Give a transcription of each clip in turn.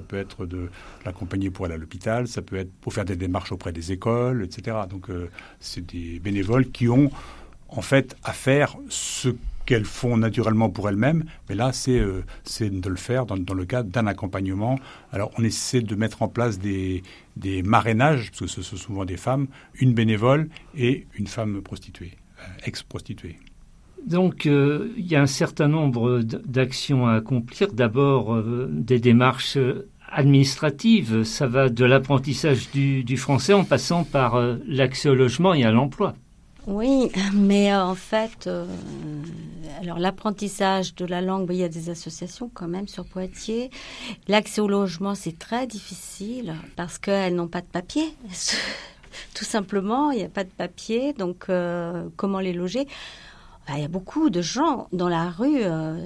peut être de l'accompagner pour aller à l'hôpital, ça peut être pour faire des démarches auprès des écoles, etc. Donc c'est des bénévoles qui ont en fait à faire ce qu'elles font naturellement pour elles-mêmes, mais là c'est de le faire dans le cadre d'un accompagnement. Alors on essaie de mettre en place des marrainages, parce que ce sont souvent des femmes, une bénévole et une femme prostituée, ex-prostituée. Donc, il y a un certain nombre d'actions à accomplir. D'abord, des démarches administratives. Ça va de l'apprentissage du français en passant par l'accès au logement et à l'emploi. Oui, mais en fait, alors l'apprentissage de la langue, il y a des associations quand même sur Poitiers. L'accès au logement, c'est très difficile parce qu'elles n'ont pas de papier. Tout simplement, il n'y a pas de papier. Donc, comment les loger ? Il y a beaucoup de gens dans la rue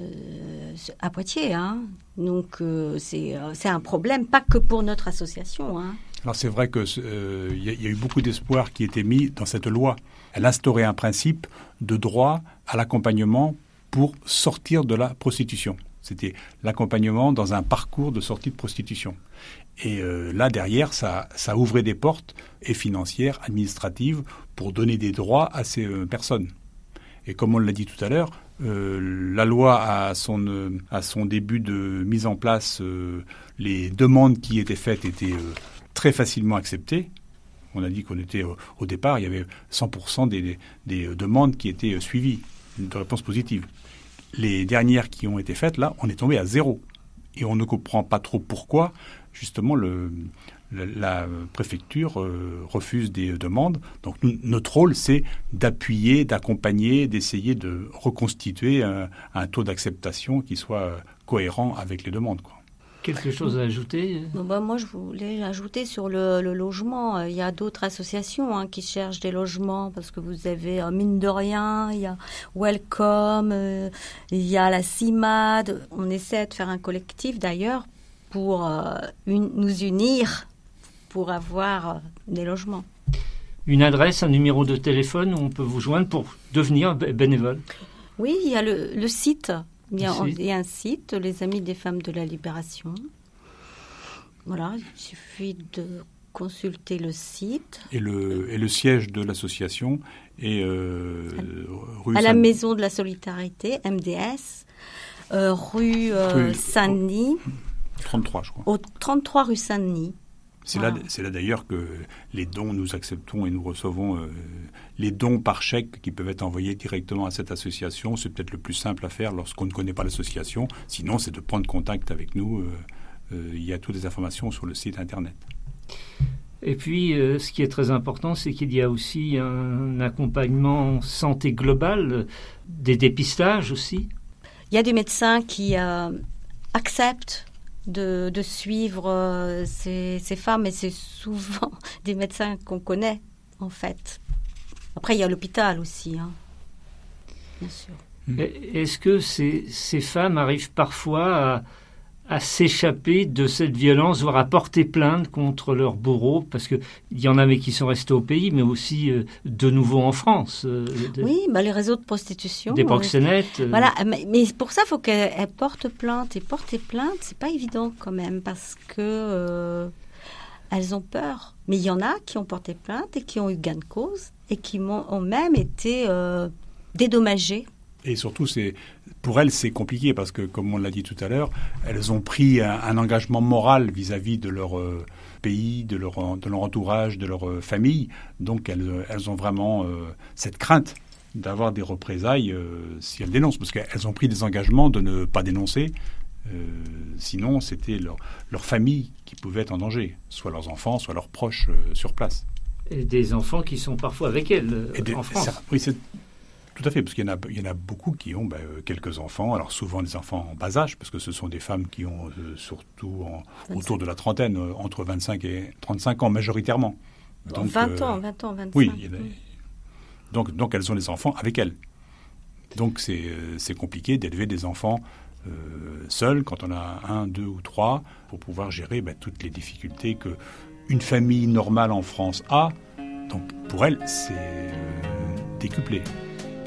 à Poitiers. Donc, c'est un problème, pas que pour notre association. Alors, c'est vrai qu'il y a eu beaucoup d'espoir qui était mis dans cette loi. Elle instaurait un principe de droit à l'accompagnement pour sortir de la prostitution. C'était l'accompagnement dans un parcours de sortie de prostitution. Et là, derrière, ça ouvrait des portes et financières, administratives, pour donner des droits à ces personnes. Et comme on l'a dit tout à l'heure, la loi à son début de mise en place, les demandes qui étaient faites étaient très facilement acceptées. On a dit qu'on était au départ, il y avait 100% des demandes qui étaient suivies, de réponses positives. Les dernières qui ont été faites, là, on est tombé à 0. Et on ne comprend pas trop pourquoi, justement, la préfecture refuse des demandes. Donc notre rôle, c'est d'appuyer, d'accompagner, d'essayer de reconstituer un taux d'acceptation qui soit cohérent avec les demandes, quoi. Quelque chose à ajouter ? Moi, je voulais ajouter sur le logement. Il y a d'autres associations qui cherchent des logements parce que vous avez, mine de rien, il y a Welcome, il y a la CIMAD. On essaie de faire un collectif, d'ailleurs, pour nous unir pour avoir des logements. Une adresse, un numéro de téléphone où on peut vous joindre pour devenir bénévole ? Oui, il y a le site. Il y a un site, les Amis des Femmes de la Libération. Voilà, il suffit de consulter le site. Et le siège de l'association est rue à la Maison de la Solidarité, MDS, rue Saint-Denis. 33, je crois. Au 33 rue Saint-Denis. C'est là d'ailleurs que les dons, nous acceptons et nous recevons les dons par chèque qui peuvent être envoyés directement à cette association. C'est peut-être le plus simple à faire lorsqu'on ne connaît pas l'association. Sinon, c'est de prendre contact avec nous. Il y a toutes les informations sur le site Internet. Et puis, ce qui est très important, c'est qu'il y a aussi un accompagnement santé globale, des dépistages aussi. Il y a des médecins qui acceptent de suivre ces femmes, et c'est souvent des médecins qu'on connaît, en fait. Après, il y a l'hôpital aussi, bien sûr. Est-ce que ces femmes arrivent parfois à s'échapper de cette violence, voire à porter plainte contre leur bourreau, parce qu'il y en avait qui sont restés au pays, mais aussi de nouveau en France. Oui, les réseaux de prostitution. Des proxénètes. Voilà, mais pour ça, il faut qu'elles portent plainte. Et porter plainte, c'est pas évident quand même, parce que elles ont peur. Mais il y en a qui ont porté plainte et qui ont eu gain de cause et qui ont même été dédommagées. Et surtout, pour elles, c'est compliqué parce que, comme on l'a dit tout à l'heure, elles ont pris un engagement moral vis-à-vis de leur pays, de leur entourage, de leur famille. Donc, elles ont vraiment cette crainte d'avoir des représailles si elles dénoncent. Parce qu'elles ont pris des engagements de ne pas dénoncer. Sinon, c'était leur famille qui pouvait être en danger. Soit leurs enfants, soit leurs proches sur place. Et des enfants qui sont parfois avec elles en France. Oui, c'est tout à fait, parce qu'il y en a beaucoup qui ont quelques enfants, alors souvent des enfants en bas âge, parce que ce sont des femmes qui ont surtout autour de la trentaine, entre 25 et 35 ans majoritairement. Donc, 20 ans, 25. Oui, donc elles ont les enfants avec elles. Donc c'est compliqué d'élever des enfants seuls, quand on a 1, 2 ou 3, pour pouvoir gérer toutes les difficultés qu'une famille normale en France a. Donc pour elles, c'est décuplé.